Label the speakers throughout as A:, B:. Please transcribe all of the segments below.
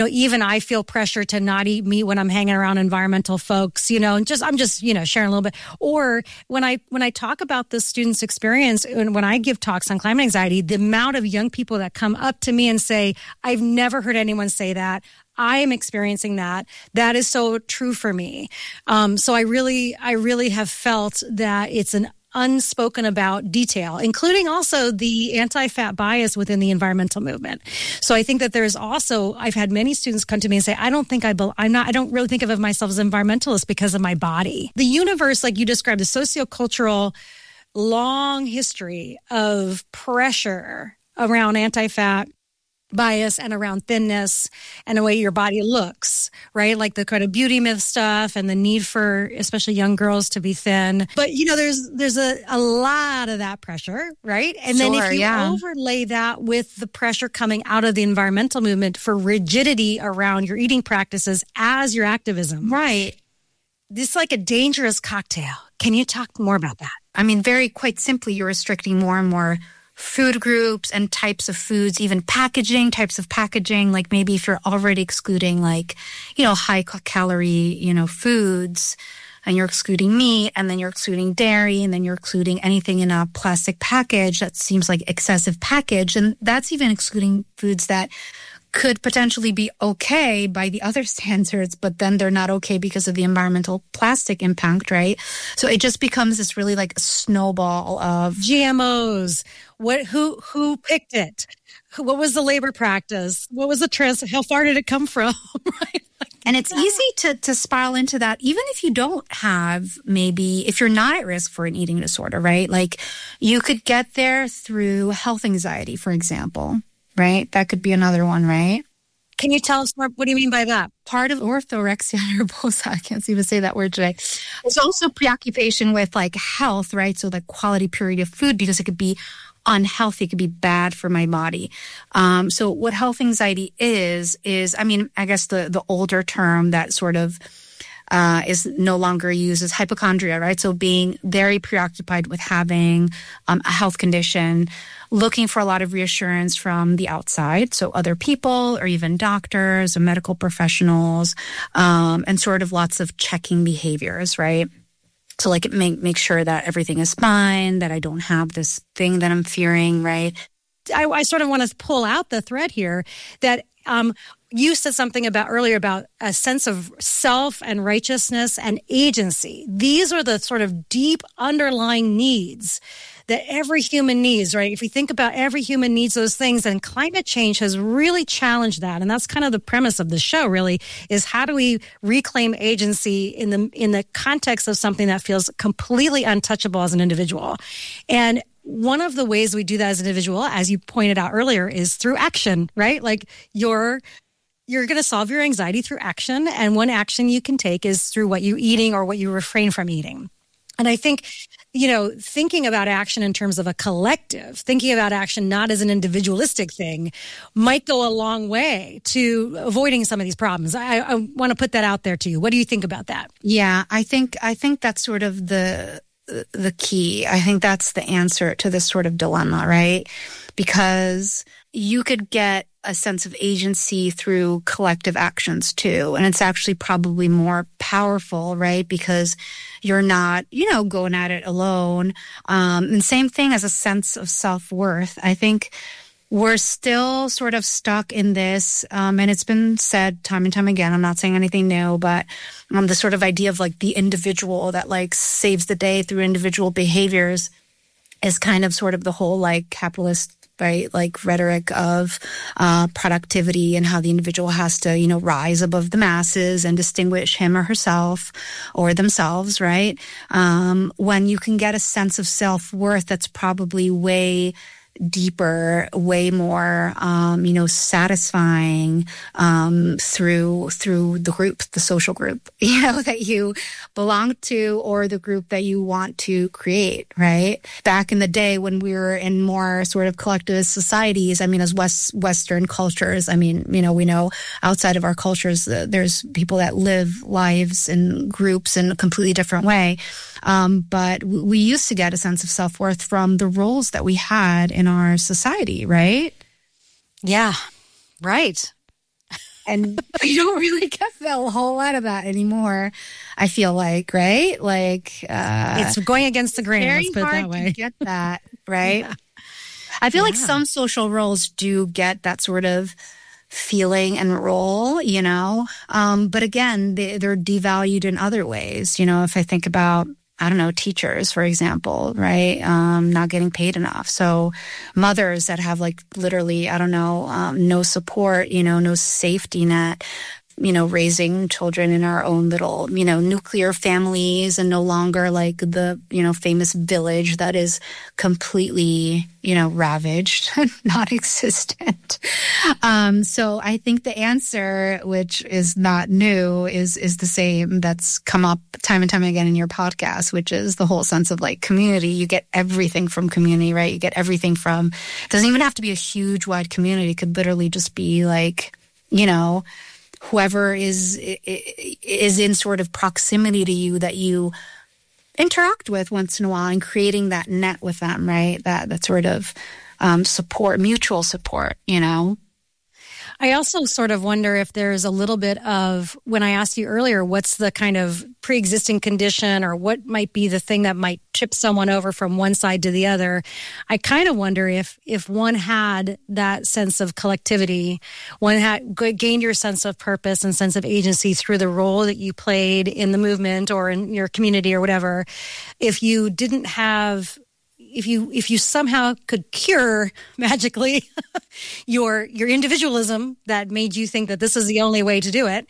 A: Even I feel pressure to not eat meat when I'm hanging around environmental folks, and I'm just, sharing a little bit. Or when I talk about the students' experience and when I give talks on climate anxiety, the amount of young people that come up to me and say, I've never heard anyone say that. I am experiencing that. That is so true for me. So I really have felt that it's an unspoken about detail, including also the anti-fat bias within the environmental movement. So I think that there's also, I've had many students come to me and say, I don't really think of myself as an environmentalist because of my body. The universe, like you described, the sociocultural long history of pressure around anti-fat bias and around thinness and the way your body looks, right? Like the kind of beauty myth stuff and the need for especially young girls to be thin. But, there's a lot of that pressure, right? And then if you overlay that with the pressure coming out of the environmental movement for rigidity around your eating practices as your activism.
B: Right.
A: This is like a dangerous cocktail. Can you talk more about that?
B: I mean, quite simply, you're restricting more and more food groups and types of foods, even types of packaging. Like maybe if you're already excluding high calorie, foods, and you're excluding meat, and then you're excluding dairy, and then you're excluding anything in a plastic package that seems like excessive package. And that's even excluding foods that could potentially be okay by the other standards, but then they're not okay because of the environmental plastic impact, right? So it just becomes this really like snowball of
A: GMOs. Who picked it? What was the labor practice? What was the how far did it come from? Right?
B: And it's easy to spiral into that, even if you don't have, if you're not at risk for an eating disorder, right? Like you could get there through health anxiety, for example. Right? That could be another one, right?
A: Can you tell us more? What do you mean by that?
B: Part of orthorexia nervosa, I can't even say that word today. It's also preoccupation with like health, right? So the quality purity of food, because it could be unhealthy, it could be bad for my body. So what health anxiety is, I guess the older term that sort of is no longer used as hypochondria, right? So being very preoccupied with having a health condition, looking for a lot of reassurance from the outside, so other people or even doctors or medical professionals, and sort of lots of checking behaviors, right? So like make sure that everything is fine, that I don't have this thing that I'm fearing, right?
A: I sort of want to pull out the thread here that you said something earlier about a sense of self and righteousness and agency. These are the sort of deep underlying needs that every human needs, right? If we think about every human needs those things, then climate change has really challenged that. And that's kind of the premise of the show, really, is how do we reclaim agency in the context of something that feels completely untouchable as an individual. And one of the ways we do that as an individual, as you pointed out earlier, is through action, right? Like you're going to solve your anxiety through action. And one action you can take is through what you're eating or what you refrain from eating. And I think, thinking about action in terms of a collective, thinking about action not as an individualistic thing might go a long way to avoiding some of these problems. I want to put that out there to you. What do you think about that?
B: Yeah, I think that's sort of the key. I think that's the answer to this sort of dilemma, right? Because you could get a sense of agency through collective actions too. And it's actually probably more powerful, right? Because you're not, going at it alone. And same thing as a sense of self-worth. I think we're still sort of stuck in this, and it's been said time and time again, I'm not saying anything new, but the sort of idea of like the individual that like saves the day through individual behaviors is kind of sort of the whole like capitalist, right, like rhetoric of productivity and how the individual has to, rise above the masses and distinguish him or herself or themselves, right? When you can get a sense of self-worth that's probably way deeper, way more, satisfying, through the group, the social group, that you belong to or the group that you want to create, right? Back in the day when we were in more sort of collectivist societies, as Western cultures, we know outside of our cultures, there's people that live lives in groups in a completely different way. But we used to get a sense of self-worth from the roles that we had in our society, right?
A: Yeah, right.
B: And we don't really get a whole lot of that anymore, I feel like, right? Like,
A: it's going against the grain, let's put it that way.
B: To get that, right? Yeah. I feel like some social roles do get that sort of feeling and role, you know? But again, they're devalued in other ways. You know, if I think about, I don't know, teachers, for example, right? Not getting paid enough. So mothers that have like literally, I don't know, no support, you know, no safety net, you know, raising children in our own little, you know, nuclear families and no longer like the, you know, famous village that is completely, you know, ravaged, non-existent. So I think the answer, which is not new, is the same that's come up time and time again in your podcast, which is the whole sense of like community. You get everything from community, right? You get everything from, it doesn't even have to be a huge wide community. It could literally just be like, you know, whoever is in sort of proximity to you that you interact with once in a while, and creating that net with them, right? That sort of support, mutual support, you know?
A: I also sort of wonder if there's a little bit of, when I asked you earlier, what's the kind of pre-existing condition or what might be the thing that might tip someone over from one side to the other. I kind of wonder if one had that sense of collectivity, one had gained your sense of purpose and sense of agency through the role that you played in the movement or in your community or whatever. If you didn't have, if you somehow could cure magically your individualism that made you think that this is the only way to do it,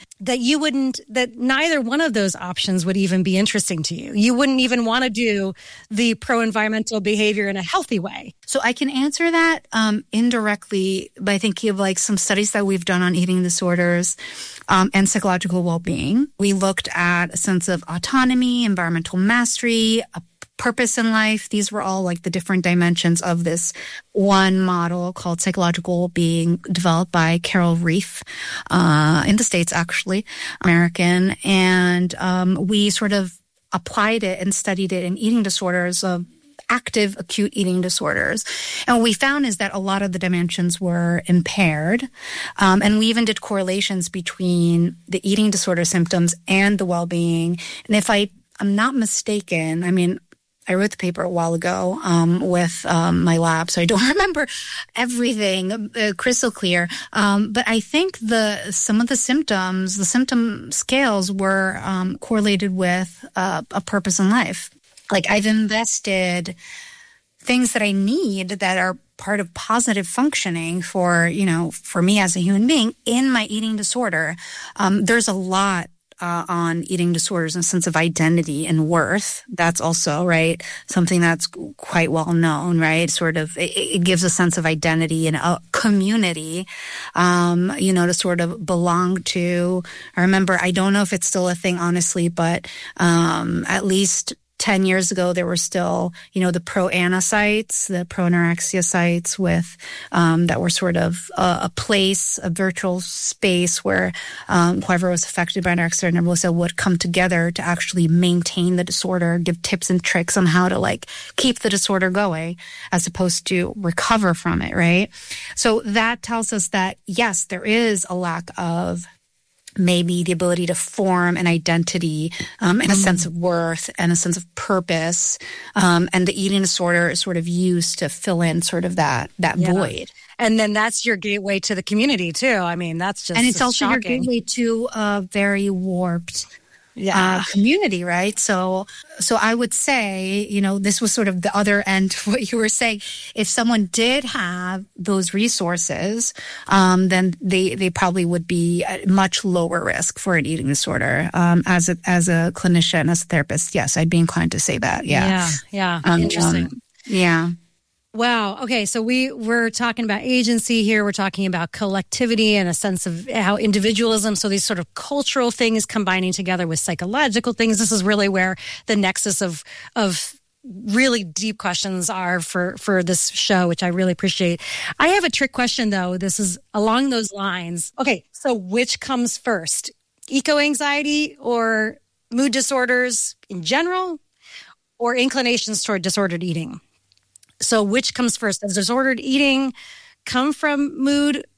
A: that neither one of those options would even be interesting to you. You wouldn't even want to do the pro-environmental behavior in a healthy way.
B: So I can answer that indirectly by thinking of like some studies that we've done on eating disorders and psychological well-being. We looked at a sense of autonomy, environmental mastery, a purpose in life. These were all like the different dimensions of this one model called psychological well-being, developed by Carol Reef in the States, actually, American. And we sort of applied it and studied it in eating disorders of active acute eating disorders. And what we found is that a lot of the dimensions were impaired. And we even did correlations between the eating disorder symptoms and the well-being. And if I'm not mistaken, I mean, I wrote the paper a while ago with my lab, so I don't remember everything crystal clear. But I think some of the symptom scales were correlated with a purpose in life. Like I've invested things that I need that are part of positive functioning for me as a human being in my eating disorder. There's a lot on eating disorders and sense of identity and worth. That's also, right, something that's quite well known, right? Sort of, it gives a sense of identity and a community, to sort of belong to. I remember, I don't know if it's still a thing, honestly, but at least 10 years ago, there were still, the pro-ANA sites, the pro-anorexia sites with, that were sort of a place, a virtual space where whoever was affected by anorexia or nervosa would come together to actually maintain the disorder, give tips and tricks on how to like keep the disorder going as opposed to recover from it, right? So that tells us that, yes, there is a lack of maybe the ability to form an identity and a sense of worth and a sense of purpose. And the eating disorder is sort of used to fill in sort of that void.
A: And then that's your gateway to the community too. I mean, that's just,
B: and it's also
A: shocking.
B: Your gateway to a very warped community, right? So I would say, this was sort of the other end of what you were saying. If someone did have those resources, then they probably would be at much lower risk for an eating disorder. As a clinician, as a therapist, yes, I'd be inclined to say that. Yeah.
A: Interesting.
B: Yeah.
A: Wow. Okay. So we're talking about agency here. We're talking about collectivity and a sense of how individualism, so these sort of cultural things combining together with psychological things. This is really where the nexus of really deep questions are for this show, which I really appreciate. I have a trick question though. This is along those lines. Okay. So which comes first? Eco-anxiety or mood disorders in general, or inclinations toward disordered eating? So which comes first? Does disordered eating come from mood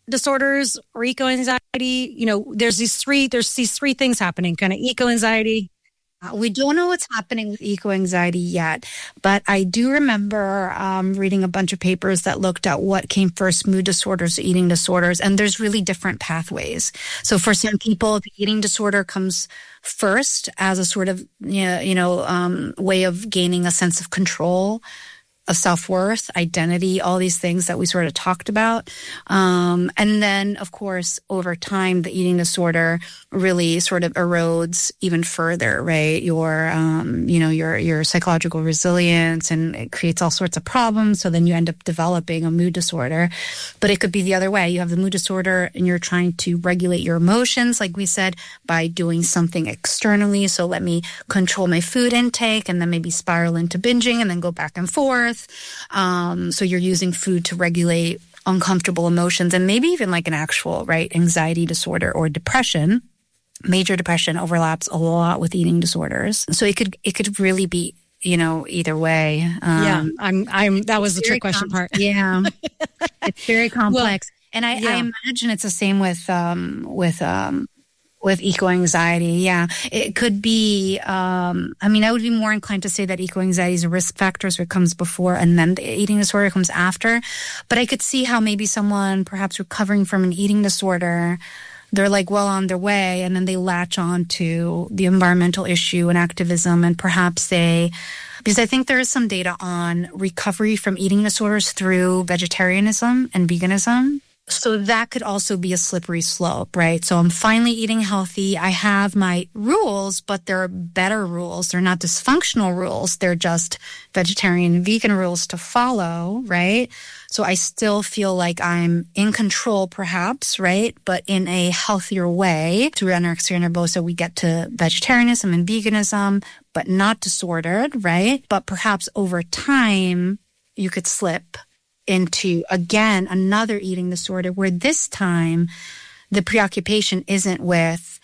A: disorders or eco-anxiety? There's these three things happening, kind of eco-anxiety.
B: We don't know what's happening with eco-anxiety yet, but I do remember reading a bunch of papers that looked at what came first, mood disorders, eating disorders, and there's really different pathways. So for some people, the eating disorder comes first as a sort of, way of gaining a sense of control, of self-worth, identity, all these things that we sort of talked about. And then, of course, over time, the eating disorder really sort of erodes even further, right? Your psychological resilience, and it creates all sorts of problems. So then you end up developing a mood disorder. But it could be the other way. You have the mood disorder and you're trying to regulate your emotions, like we said, by doing something externally. So let me control my food intake and then maybe spiral into binging and then go back and forth. So you're using food to regulate uncomfortable emotions, and maybe even like an actual, right, anxiety disorder or depression. Major depression overlaps a lot with eating disorders. So it could really be, either way.
A: That was the trick question part.
B: Yeah. It's very complex. Well, and I imagine it's the same with eco-anxiety. Yeah. It could be, I would be more inclined to say that eco-anxiety is a risk factor, so it comes before and then the eating disorder comes after. But I could see how maybe someone perhaps recovering from an eating disorder, they're like well on their way, and then they latch on to the environmental issue and activism, and perhaps because I think there is some data on recovery from eating disorders through vegetarianism and veganism. So that could also be a slippery slope, right? So I'm finally eating healthy. I have my rules, but they're better rules. They're not dysfunctional rules. They're just vegetarian and vegan rules to follow, right? So I still feel like I'm in control, perhaps, right? But in a healthier way. Through anorexia nervosa, we get to vegetarianism and veganism, but not disordered, right? But perhaps over time, you could slip into, again, another eating disorder where this time the preoccupation isn't with,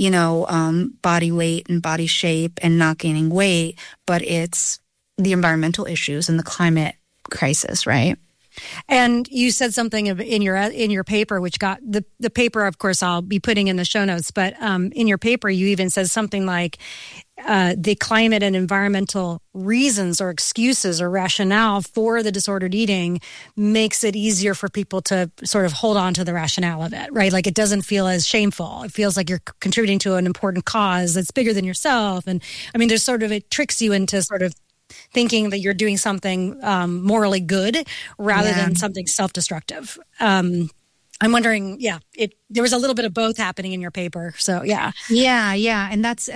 B: body weight and body shape and not gaining weight, but it's the environmental issues and the climate crisis, right?
A: And you said something in your paper, which got the paper, of course, I'll be putting in the show notes. But in your paper, you even said something like the climate and environmental reasons or excuses or rationale for the disordered eating makes it easier for people to sort of hold on to the rationale of it, right? Like it doesn't feel as shameful. It feels like you're contributing to an important cause that's bigger than yourself. And I mean, it tricks you into sort of thinking that you're doing something morally good rather than something self-destructive. I'm wondering, there was a little bit of both happening in your paper. So yeah,
B: and that's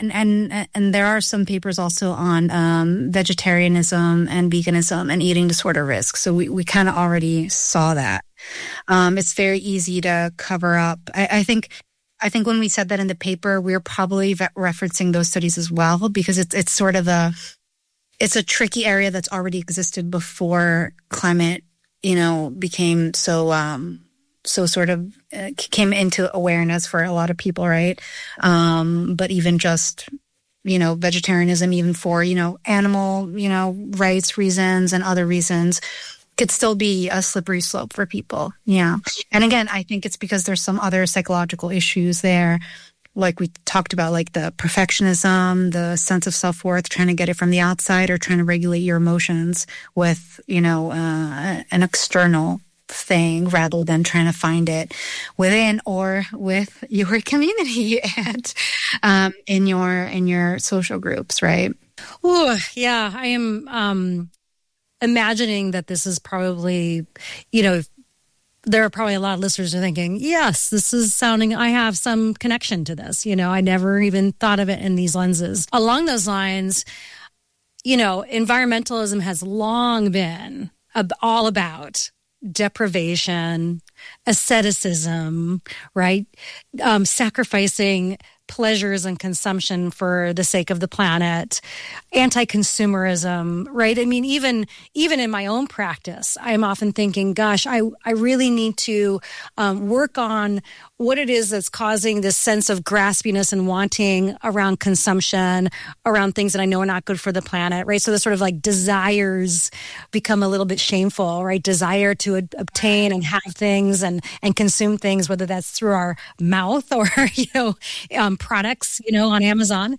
B: and there are some papers also on vegetarianism and veganism and eating disorder risk. So we kind of already saw that. It's very easy to cover up. I think when we said that in the paper, we were probably referencing those studies as well, because it's sort of it's a tricky area that's already existed before climate, became so sort of came into awareness for a lot of people, right? But even just, vegetarianism, even for, animal, rights reasons and other reasons could still be a slippery slope for people. Yeah. And again, I think it's because there's some other psychological issues there. Like we talked about, like the perfectionism, the sense of self-worth, trying to get it from the outside or trying to regulate your emotions with, an external thing rather than trying to find it within or with your community and in your social groups, right?
A: Oh, yeah. I am imagining that this is probably, there are probably a lot of listeners who are thinking, yes, this is sounding, I have some connection to this. I never even thought of it in these lenses. Along those lines, environmentalism has long been all about deprivation, asceticism, right? Sacrificing pleasures and consumption for the sake of the planet, anti-consumerism, right? I mean, even in my own practice, I'm often thinking, gosh, I really need to work on what it is that's causing this sense of graspiness and wanting around consumption, around things that I know are not good for the planet, right? So the sort of like desires become a little bit shameful, right? Desire to obtain and have things things and consume things, whether that's through our mouth or, products, on Amazon.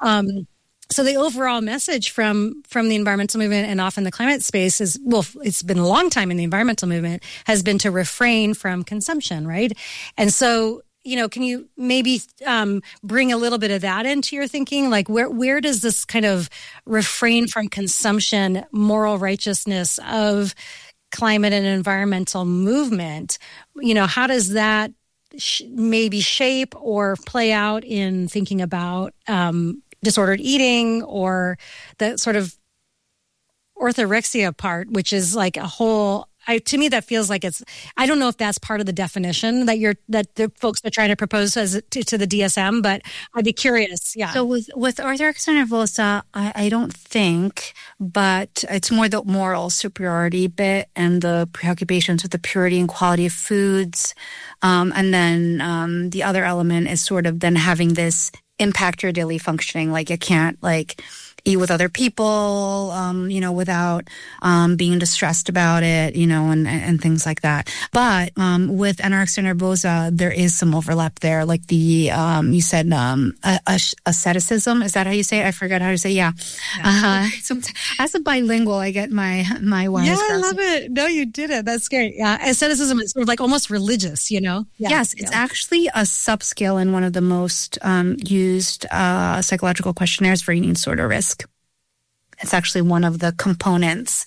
A: So the overall message from the environmental movement and often the climate space is, well, it's been a long time in the environmental movement, has been to refrain from consumption, right? And so, can you maybe bring a little bit of that into your thinking? Like where does this kind of refrain from consumption, moral righteousness of climate and environmental movement, how does that maybe shape or play out in thinking about disordered eating or the sort of orthorexia part, which is like a whole, to me, that feels like I don't know if that's part of the definition that the folks are trying to propose to the DSM, but I'd be curious. Yeah.
B: So with orthorexia nervosa, I don't think, but it's more the moral superiority bit and the preoccupations with the purity and quality of foods. And then the other element is sort of then having this impact your daily functioning. Like you can't eat with other people, without being distressed about it, and things like that. But with anorexia nervosa, there is some overlap there. Like you said, asceticism. Is that how you say it? I forgot how to say. Yeah. As a bilingual, I get my wires.
A: Yeah, I love it. No, you did it. That's great. Yeah, asceticism is sort of like almost religious. Yeah.
B: Yes, it's actually a subscale in one of the most used psychological questionnaires for eating disorder risk. It's actually one of the components.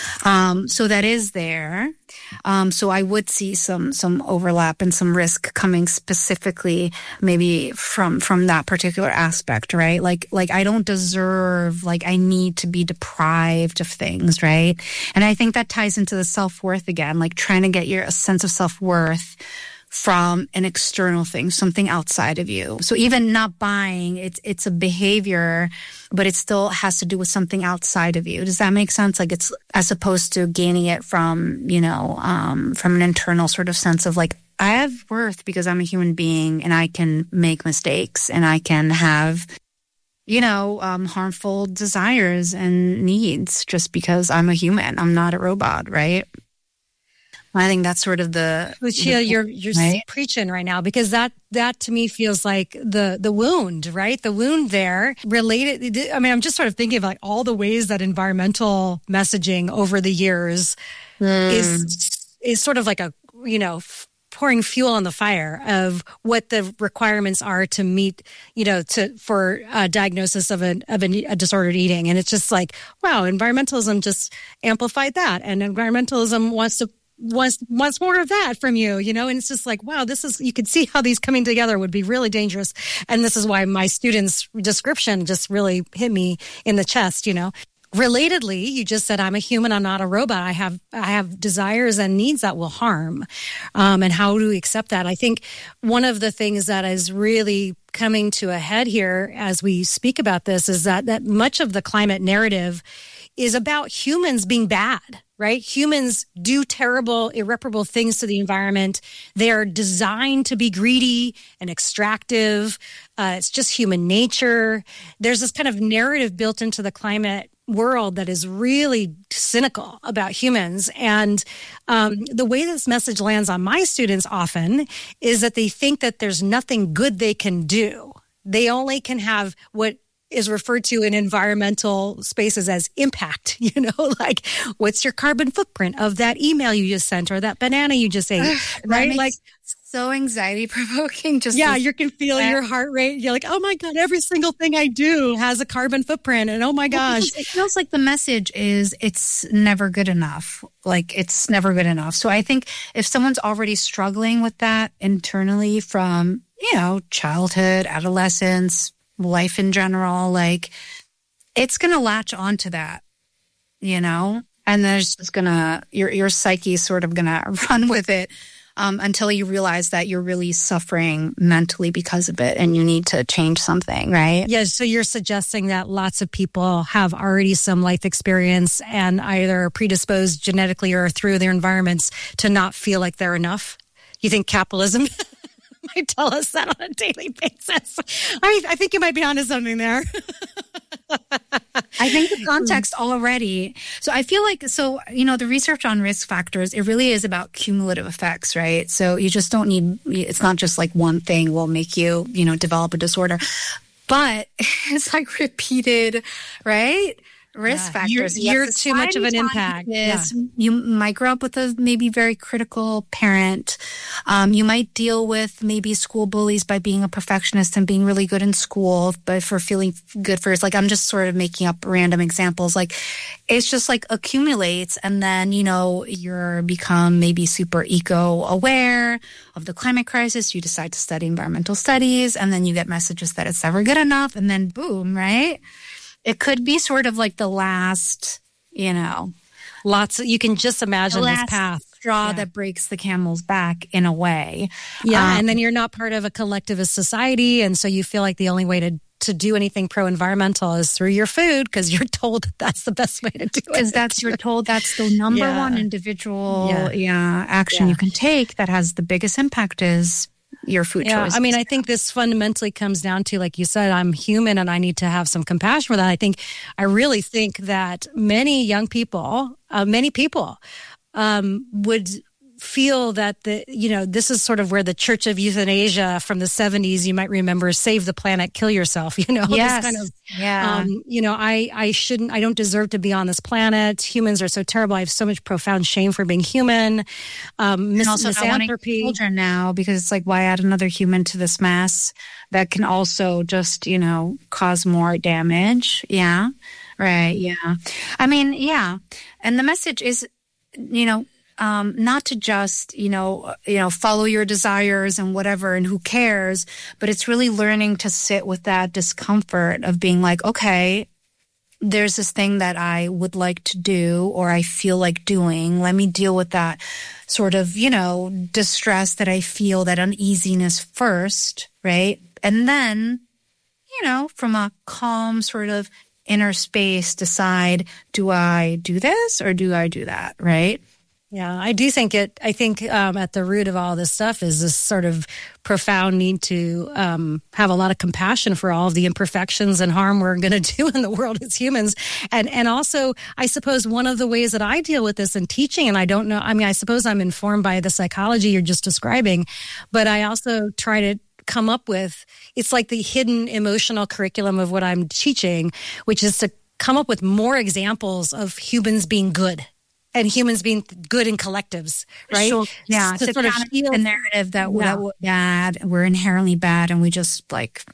B: So that is there. So I would see some overlap and some risk coming specifically maybe from that particular aspect, right? Like I don't deserve, I need to be deprived of things, right? And I think that ties into the self-worth again, like trying to get a sense of self-worth from an external thing, something outside of you. So even not buying, it's a behavior, but it still has to do with something outside of you. Does that make sense? Like it's as opposed to gaining it from, from an internal sort of sense of like, I have worth because I'm a human being and I can make mistakes and I can have, harmful desires and needs just because I'm a human. I'm not a robot, right? I think that's sort of
A: Sheila, you're right? Preaching right now, because that to me feels like the wound, right? The wound there related. I mean, I'm just sort of thinking of like all the ways that environmental messaging over the years is sort of like a, pouring fuel on the fire of what the requirements are to meet, for diagnosis of a disordered eating. And it's just like, wow, environmentalism just amplified that. And environmentalism wants more of that from you, and it's just like, wow, you could see how these coming together would be really dangerous. And this is why my students' description just really hit me in the chest, Relatedly, you just said, I'm a human, I'm not a robot. I have desires and needs that will harm. And how do we accept that? I think one of the things that is really coming to a head here as we speak about this is that much of the climate narrative is about humans being bad, right? Humans do terrible, irreparable things to the environment. They are designed to be greedy and extractive. It's just human nature. There's this kind of narrative built into the climate world that is really cynical about humans. And the way this message lands on my students often is that they think that there's nothing good they can do. They only can have what is referred to in environmental spaces as impact, like what's your carbon footprint of that email you just sent or that banana you just ate, right? Like
B: so anxiety provoking.
A: You can feel your heart rate. You're like, oh my God, every single thing I do has a carbon footprint. And oh my gosh.
B: It feels like the message is it's never good enough. Like it's never good enough. So I think if someone's already struggling with that internally from, childhood, adolescence, life in general, like it's going to latch onto that, and there's just your psyche is sort of going to run with it until you realize that you're really suffering mentally because of it and you need to change something, right?
A: Yeah. So you're suggesting that lots of people have already some life experience and either predisposed genetically or through their environments to not feel like they're enough? You think capitalism might tell us that on a daily basis? I think you might be onto something there.
B: I think the context already. So I feel like, the research on risk factors, it really is about cumulative effects, right? So you just don't need, it's not just like one thing will make you, develop a disorder, but it's like repeated, right? Risk factors.
A: You're too much of an impact.
B: You might grow up with a maybe very critical parent. You might deal with maybe school bullies by being a perfectionist and being really good in school, but for feeling good for like, I'm just sort of making up random examples. Like, it's just like accumulates, and then, you're become maybe super eco-aware of the climate crisis. You decide to study environmental studies, and then you get messages that it's never good enough, and then boom, right? It could be sort of like the last, you
A: can just imagine this path.
B: Straw that breaks the camel's back in a way.
A: Yeah. And then you're not part of a collectivist society. And so you feel like the only way to do anything pro-environmental is through your food, because you're told that's the best way to do it.
B: Because you're told that's the number one individual action you can take that has the biggest impact is your food choices.
A: I mean, I think this fundamentally comes down to, like you said, I'm human and I need to have some compassion for that. I really think that many young people, would feel that this is sort of where the Church of Euthanasia from the 70s, you might remember, save the planet, kill yourself,
B: Yes.
A: This kind of, I don't deserve to be on this planet. Humans are so terrible. I have so much profound shame for being human.
B: And also
A: misanthropy.
B: Children now, because it's like, why add another human to this mess that can also just, cause more damage. Yeah. Right. Yeah. I mean, yeah. And the message is, not to just, follow your desires and whatever and who cares, but it's really learning to sit with that discomfort of being like, okay, there's this thing that I would like to do or I feel like doing. Let me deal with that sort of, distress that I feel, that uneasiness first, right? And then, from a calm sort of inner space, decide, do I do this or do I do that, right?
A: Yeah, I do think at the root of all this stuff is this sort of profound need to have a lot of compassion for all of the imperfections and harm we're going to do in the world as humans. And also, I suppose one of the ways that I deal with this in teaching, and I don't know, I suppose I'm informed by the psychology you're just describing, but I also try to come up with, it's like the hidden emotional curriculum of what I'm teaching, which is to come up with more examples of humans being good. And humans being good in collectives, right?
B: Sure. Yeah,
A: to sort of feel
B: the narrative that we're bad, we're inherently bad, and we just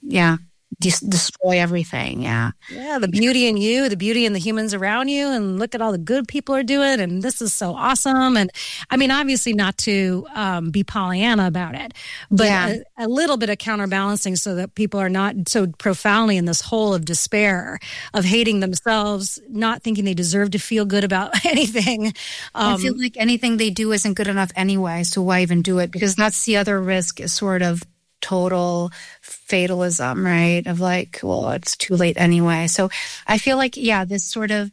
B: destroy everything. Yeah.
A: Yeah, the beauty in you, the beauty in the humans around you, and look at all the good people are doing, and this is so awesome. And I mean, obviously not to be Pollyanna about it, but a little bit of counterbalancing so that people are not so profoundly in this hole of despair, of hating themselves, not thinking they deserve to feel good about anything.
B: I feel like anything they do isn't good enough anyway, so why even do it? Because that's the other risk, is sort of total fatalism, right? Of like, well, it's too late anyway. So I feel like, this sort of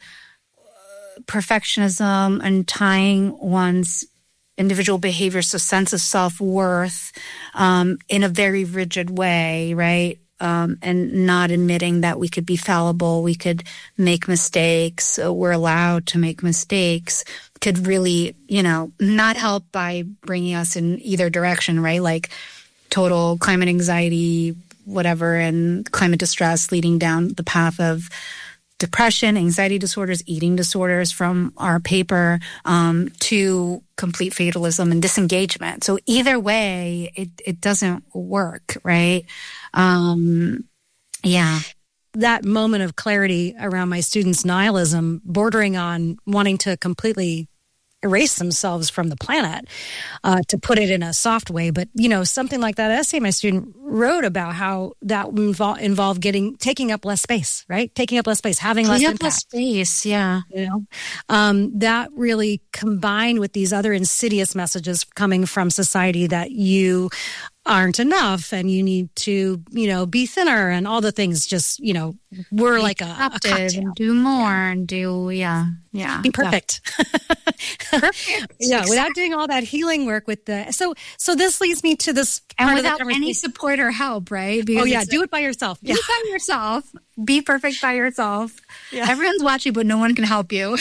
B: perfectionism and tying one's individual behavior, so sense of self-worth, in a very rigid way, right? And not admitting that we could be fallible, we could make mistakes, we're allowed to make mistakes, could really, not help by bringing us in either direction, right? Like total climate anxiety, whatever, and climate distress leading down the path of depression, anxiety disorders, eating disorders from our paper, to complete fatalism and disengagement. So either way, it doesn't work, right? That
A: moment of clarity around my students' nihilism, bordering on wanting to completely erase themselves from the planet, to put it in a soft way. But, something like that essay my student wrote about how that involved taking up less space, right? Taking up less space, having less impact.
B: Less space, yeah.
A: That really combined with these other insidious messages coming from society that you aren't enough and you need to, be thinner and all the things just, we're like a cocktail.
B: And do more and do,
A: Be perfect.
B: Perfect.
A: Yeah, without doing all that healing work with so this leads me to this
B: and
A: part
B: without
A: of the
B: any support or help, right? Because
A: do it by yourself.
B: Do it by yourself. Be perfect by yourself. Yeah. Everyone's watching, but no one can help you.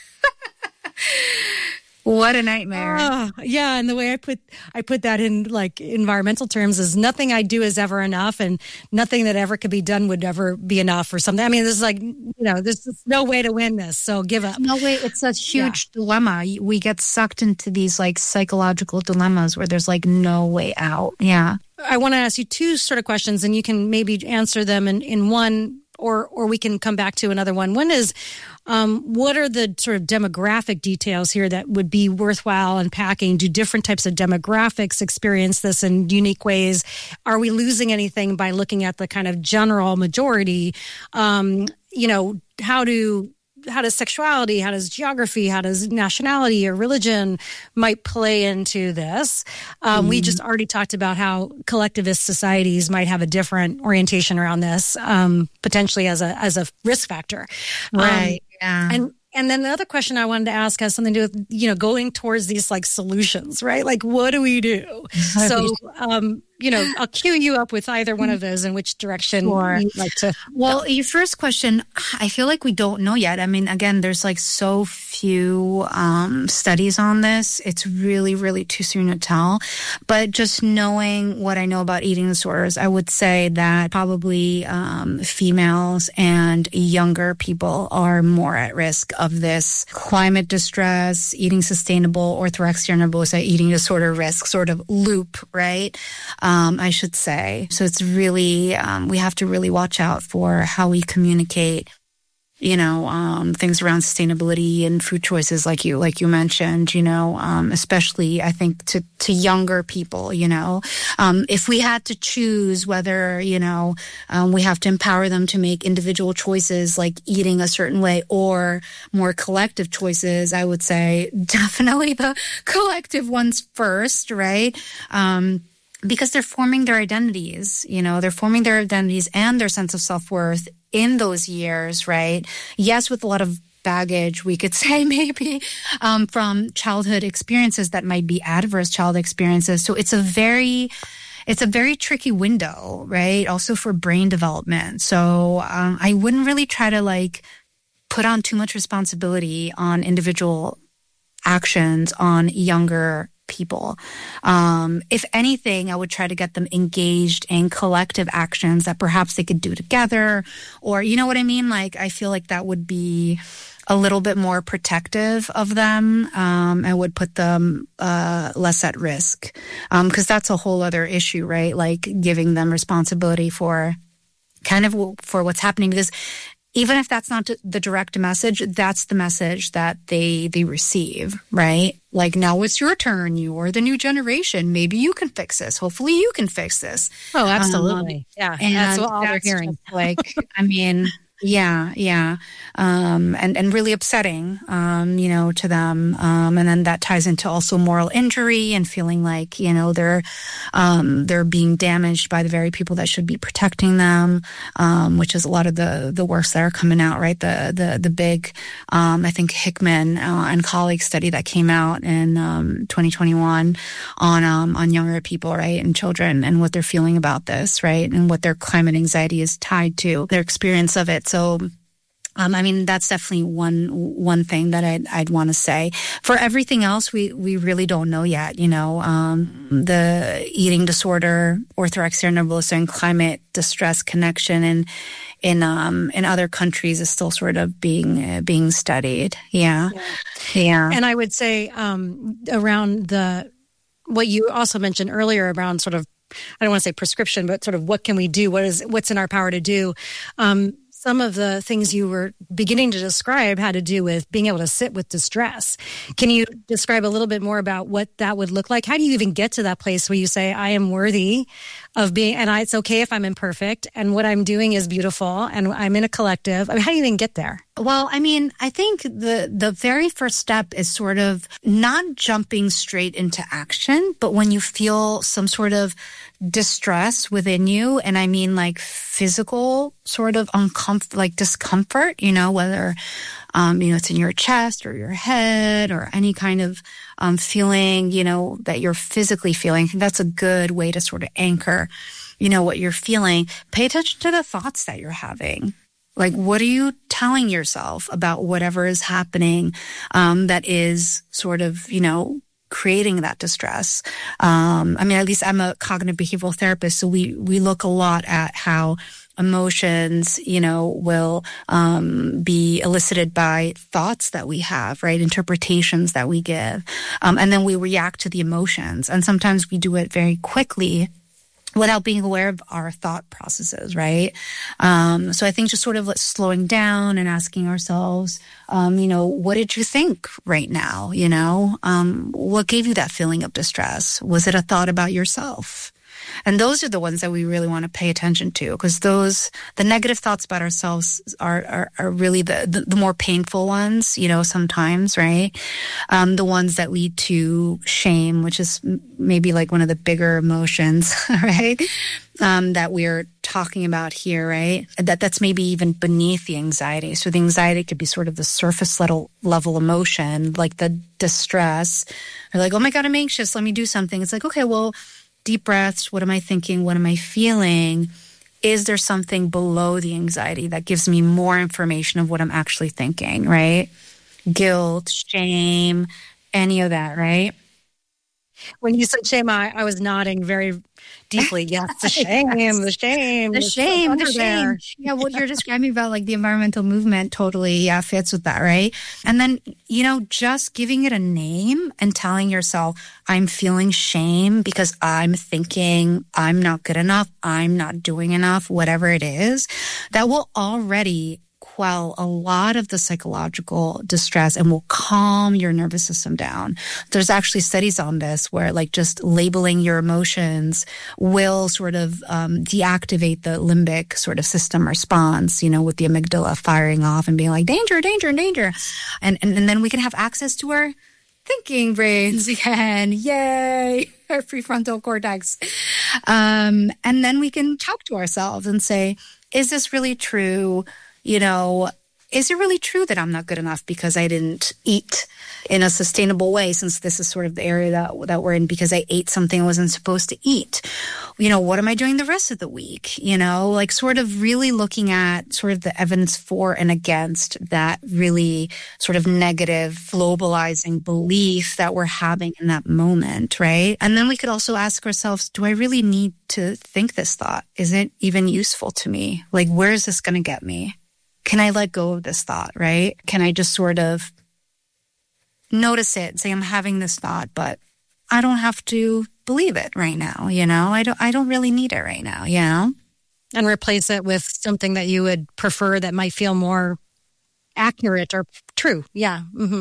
B: What a nightmare.
A: And the way I put that in like environmental terms is nothing I do is ever enough and nothing that ever could be done would ever be enough or something. I mean, this is like, this is no way to win this. So give up.
B: No way. It's a huge dilemma. We get sucked into these like psychological dilemmas where there's like no way out. Yeah.
A: I want to ask you two sort of questions and you can maybe answer them in one or we can come back to another one. One is, what are the sort of demographic details here that would be worthwhile unpacking? Do different types of demographics experience this in unique ways? Are we losing anything by looking at the kind of general majority? How does sexuality, how does geography, how does nationality or religion might play into this? We just already talked about how collectivist societies might have a different orientation around this, potentially as a risk factor.
B: Right. Yeah.
A: And then the other question I wanted to ask has something to do with, going towards these like solutions, right? Like, what do we do? So, I'll cue you up with either one of those and which direction you'd like to.
B: Well, your first question, I feel like we don't know yet. I mean, again, there's like so few studies on this. It's really, really too soon to tell. But just knowing what I know about eating disorders, I would say that probably females and younger people are more at risk of this climate distress, eating sustainable, orthorexia nervosa, eating disorder risk sort of loop, right? I should say. So it's really, we have to really watch out for how we communicate, things around sustainability and food choices like you mentioned, especially I think to younger people, if we had to choose whether, we have to empower them to make individual choices like eating a certain way or more collective choices, I would say definitely the collective ones first, right? Because they're forming their identities, they're forming their identities and their sense of self-worth in those years, right? Yes, with a lot of baggage, we could say maybe from childhood experiences that might be adverse child experiences. So it's a very tricky window, right? Also for brain development. So I wouldn't really try to like put on too much responsibility on individual actions on younger people. If anything, I would try to get them engaged in collective actions that perhaps they could do together, or you know what I mean? Like, I feel like that would be a little bit more protective of them and would put them less at risk. Because that's a whole other issue, right? Like giving them responsibility for what's happening, because even if that's not the direct message, that's the message that they receive, right? Like, now it's your turn. You are the new generation. Maybe you can fix this. Hopefully you can fix this.
A: Oh, absolutely. Yeah.
B: And
A: that's what all they're hearing.
B: Like, I mean, yeah. And really upsetting, to them. And then that ties into also moral injury and feeling like, they're being damaged by the very people that should be protecting them, which is a lot of the works that are coming out, right? The big, I think Hickman and colleagues study that came out in 2021 on younger people, right? And children and what they're feeling about this, right? And what their climate anxiety is tied to, their experience of it. So, I mean, that's definitely one thing that I'd want to say. For everything else, we really don't know yet. The eating disorder, orthorexia nervosa, and climate distress connection in other countries is still sort of being studied. Yeah.
A: And I would say around what you also mentioned earlier around sort of, I don't want to say prescription, but sort of what can we do? What's in our power to do? Some of the things you were beginning to describe had to do with being able to sit with distress. Can you describe a little bit more about what that would look like? How do you even get to that place where you say, I am worthy of being, it's okay if I'm imperfect, and what I'm doing is beautiful, and I'm in a collective? I mean, how do you even get there?
B: Well, I mean, I think the very first step is sort of not jumping straight into action, but when you feel some sort of distress within you, and I mean like physical sort of like discomfort, whether, it's in your chest or your head or any kind of feeling, that you're physically feeling. I think that's a good way to sort of anchor, what you're feeling. Pay attention to the thoughts that you're having. Like, what are you telling yourself about whatever is happening that is sort of, creating that distress? At least I'm a cognitive behavioral therapist, so we look a lot at how emotions, will be elicited by thoughts that we have, right? Interpretations that we give. And then we react to the emotions. And sometimes we do it very quickly without being aware of our thought processes, right? So I think just sort of slowing down and asking ourselves, what did you think right now? What gave you that feeling of distress? Was it a thought about yourself? And those are the ones that we really want to pay attention to, because the negative thoughts about ourselves are really the more painful ones, sometimes, right? The ones that lead to shame, which is maybe like one of the bigger emotions, right? That we're talking about here, right? That's maybe even beneath the anxiety. So the anxiety could be sort of the surface level emotion, like the distress, or like, oh my God, I'm anxious. Let me do something. It's like, okay, well, deep breaths. What am I thinking? What am I feeling? Is there something below the anxiety that gives me more information of what I'm actually thinking, right? Guilt, shame, any of that, right?
A: When you said shame, I was nodding very deeply. Yes, the shame,
B: yes.
A: the shame.
B: The shame. Yeah, what you're describing about like the environmental movement totally fits with that, right? And then, just giving it a name and telling yourself, I'm feeling shame because I'm thinking I'm not good enough, I'm not doing enough, whatever it is, that will already quell a lot of the psychological distress and will calm your nervous system down. There's actually studies on this where like just labeling your emotions will sort of deactivate the limbic sort of system response, with the amygdala firing off and being like, danger, danger, danger. And then we can have access to our thinking brains again. Yay! Our prefrontal cortex. And then we can talk to ourselves and say, is this really true? Is it really true that I'm not good enough because I didn't eat in a sustainable way, since this is sort of the area that we're in, because I ate something I wasn't supposed to eat? What am I doing the rest of the week? Like sort of really looking at sort of the evidence for and against that really sort of negative globalizing belief that we're having in that moment, right? And then we could also ask ourselves, do I really need to think this thought? Is it even useful to me? Like, where is this going to get me? Can I let go of this thought, right? Can I just sort of notice it, say I'm having this thought, but I don't have to believe it right now, I don't really need it right now,
A: And replace it with something that you would prefer that might feel more accurate or true. Yeah. Mm-hmm.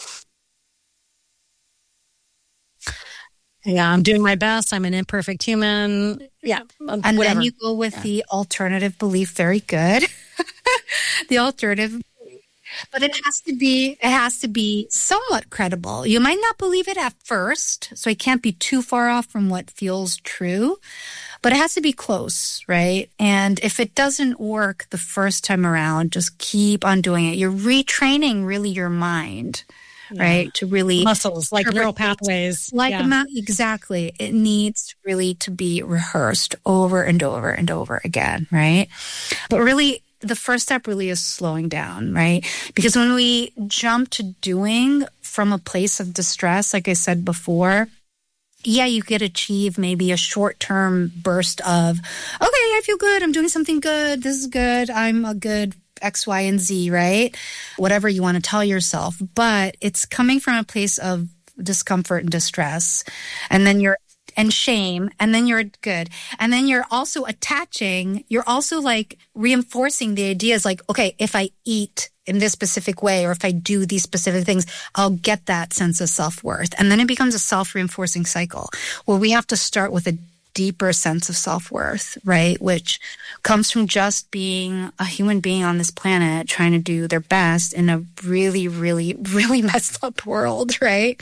A: Yeah, I'm doing my best. I'm an imperfect human. Yeah.
B: And
A: whatever.
B: Then you go with the alternative belief. Very good. The alternative, but it has to be somewhat credible. You might not believe it at first, so it can't be too far off from what feels true, but it has to be close, right? And if it doesn't work the first time around, just keep on doing it. You're retraining really your mind. Yeah. Right? To really
A: muscles, like neural pathways.
B: Exactly. It needs really to be rehearsed over and over and over again, right? But really, the first step really is slowing down, right? Because when we jump to doing from a place of distress, like I said before, yeah, you could achieve maybe a short-term burst of, okay, I feel good, I'm doing something good, this is good, I'm a good X, Y, and Z, right? Whatever you want to tell yourself. But it's coming from a place of discomfort and distress. And shame, and then you're good. And then you're also you're also like reinforcing the ideas like, okay, if I eat in this specific way, or if I do these specific things, I'll get that sense of self-worth. And then it becomes a self-reinforcing cycle where we have to start with a deeper sense of self-worth, right? Which comes from just being a human being on this planet trying to do their best in a really, really, really messed up world, right?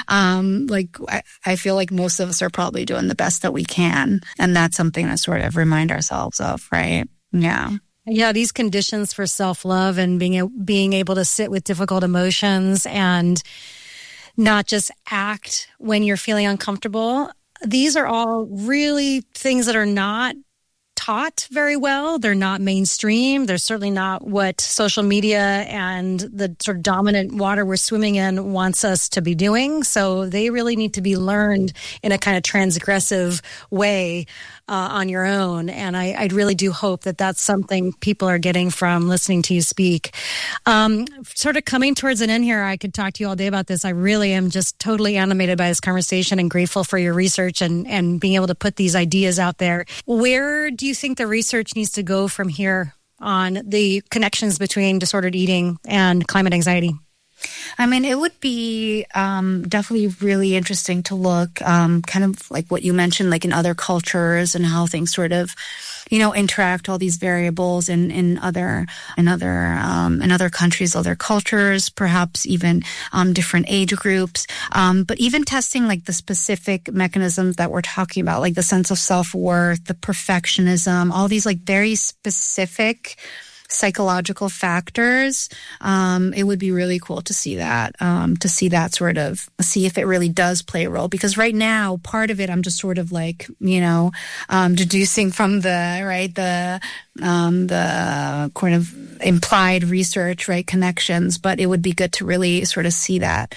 B: I feel like most of us are probably doing the best that we can. And that's something to sort of remind ourselves of, right? Yeah.
A: Yeah, these conditions for self-love and being able to sit with difficult emotions and not just act when you're feeling uncomfortable. These are all really things that are not taught very well. They're not mainstream. They're certainly not what social media and the sort of dominant water we're swimming in wants us to be doing. So they really need to be learned in a kind of transgressive way on your own. And I really do hope that that's something people are getting from listening to you speak. Sort of coming towards an end here, I could talk to you all day about this. I really am just totally animated by this conversation and grateful for your research and being able to put these ideas out there. Where do you think the research needs to go from here on the connections between disordered eating and climate anxiety?
B: I mean, it would be definitely really interesting to look kind of like what you mentioned, like in other cultures and how things sort of, interact, all these variables in other countries, other cultures, perhaps even different age groups. But even testing like the specific mechanisms that we're talking about, like the sense of self-worth, the perfectionism, all these like very specific psychological factors. It would be really cool to see that sort of, see if it really does play a role. Because right now, part of it, I'm just sort of like, deducing from the kind of implied research, right, connections. But it would be good to really sort of see that,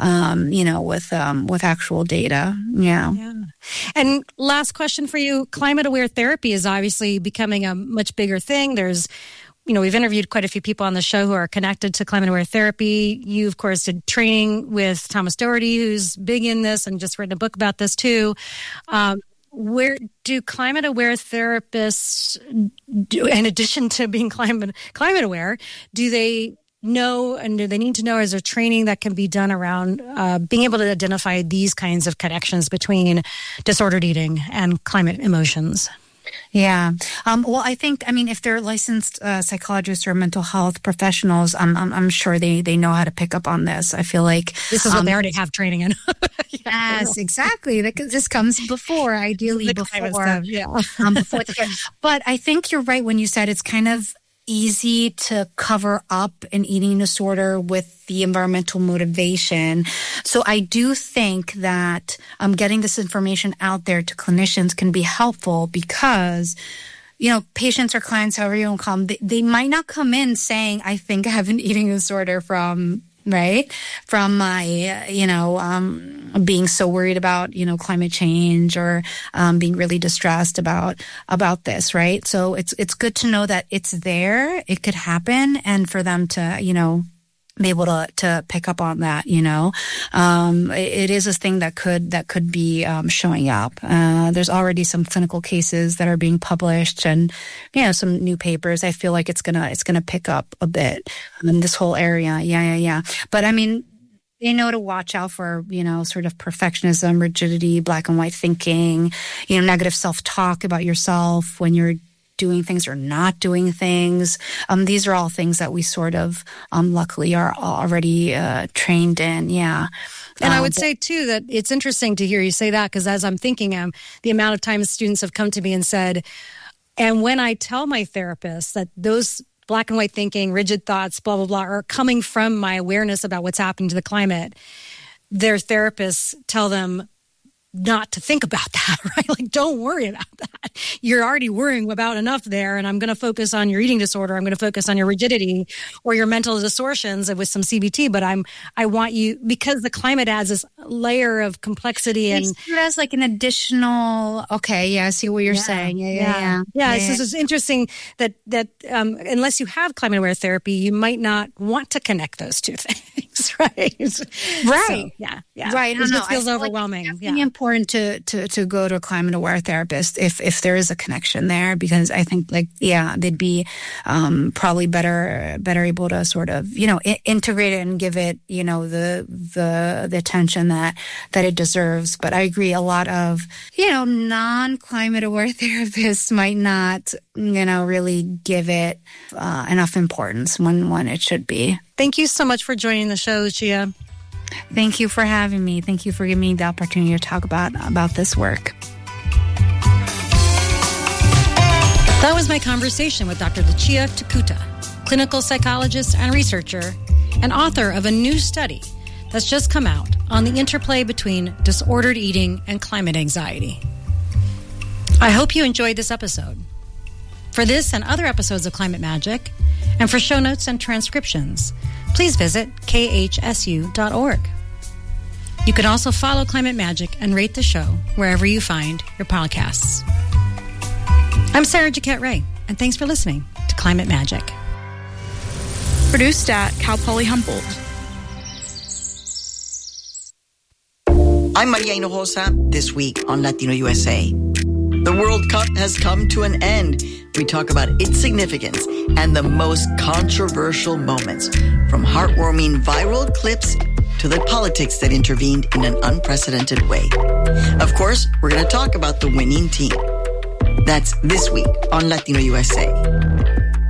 B: with actual data. Yeah.
A: And last question for you. Climate aware therapy is obviously becoming a much bigger thing. There's we've interviewed quite a few people on the show who are connected to climate aware therapy. You, of course, did training with Thomas Doherty, who's big in this and just written a book about this too. Where do climate aware therapists, in addition to being climate aware, do they know and do they need to know, is there training that can be done around being able to identify these kinds of connections between disordered eating and climate emotions?
B: Yeah. Well, if they're licensed psychologists or mental health professionals, I'm sure they know how to pick up on this. I feel like
A: this is what they already have training in.
B: Yes, exactly. This comes ideally before. Before the care. But I think you're right when you said it's kind of easy to cover up an eating disorder with the environmental motivation. So I do think that getting this information out there to clinicians can be helpful because, patients or clients, however you want to call them, they might not come in saying, I think I have an eating disorder from my, being so worried about, climate change or being really distressed about this, right? So it's good to know that it's there, it could happen, and for them to, be able to pick up on that, it is a thing that could be showing up. There's already some clinical cases that are being published, and some new papers. I feel like it's gonna pick up a bit in this whole area. Yeah. But I mean, they know to watch out for, sort of perfectionism, rigidity, black and white thinking, negative self-talk about yourself when you're doing things or not doing things. These are all things that we sort of, luckily are already trained in. Yeah.
A: And I would say, too, that it's interesting to hear you say that, because as I'm thinking, the amount of times students have come to me and said, and when I tell my therapist that those black and white thinking, rigid thoughts, blah, blah, blah, are coming from my awareness about what's happening to the climate, their therapists tell them not to think about that, right? Like, don't worry about that. You're already worrying about enough there, and I'm going to focus on your eating disorder. I'm going to focus on your rigidity or your mental distortions with some CBT. But I want you, because the climate adds this layer of complexity, and
B: it has like an additional. Okay, yeah, I see what you're saying. Yeah.
A: So it's interesting that unless you have climate aware therapy, you might not want to connect those two things, right?
B: Right.
A: So, yeah.
B: Right.
A: It just feels overwhelming.
B: It's important to go to a climate aware therapist if there is a connection there, because I think they'd be probably better able to sort of, integrate it and give it, the attention that it deserves. But I agree, a lot of, non-climate aware therapists might not, really give it enough importance when it should be.
A: Thank you so much for joining the show, Gia.
B: Thank you for having me. Thank you for giving me the opportunity to talk about this work.
A: That was my conversation with Dr. Lucia Takuta, clinical psychologist and researcher, and author of a new study that's just come out on the interplay between disordered eating and climate anxiety. I hope you enjoyed this episode. For this and other episodes of Climate Magic, and for show notes and transcriptions, please visit khsu.org. You can also follow Climate Magic and rate the show wherever you find your podcasts. I'm Sarah Jaquette Ray, and thanks for listening to Climate Magic.
C: Produced at Cal Poly Humboldt.
D: I'm Maria Hinojosa, this week on Latino USA. The World Cup has come to an end. We talk about its significance and the most controversial moments, from heartwarming viral clips to the politics that intervened in an unprecedented way. Of course, we're going to talk about the winning team. That's this week on Latino USA.